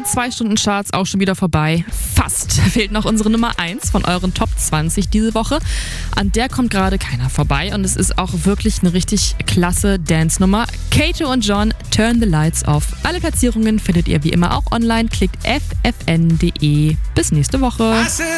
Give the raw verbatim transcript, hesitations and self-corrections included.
unseren zwei Stunden Charts auch schon wieder vorbei. Fast. Fehlt noch unsere Nummer eins von euren Top zwanzig diese Woche. An der kommt gerade keiner vorbei und es ist auch wirklich eine richtig klasse Dance-Nummer. Kato und John, Turn the Lights Off. Alle Platzierungen findet ihr wie immer auch online. Klickt f f n punkt d e. Bis nächste Woche.